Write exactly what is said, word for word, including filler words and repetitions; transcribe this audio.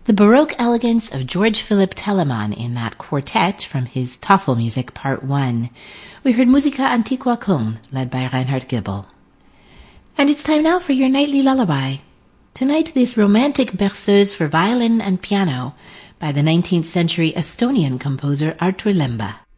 The Baroque elegance of George Philipp Telemann in that quartet from his Tafelmusik Part one. We heard Musica Antiqua Köln, led by Reinhard Gibbel. And it's time now for your nightly lullaby. Tonight, this romantic berceuse for violin and piano by the nineteenth century Estonian composer Artur Lemba.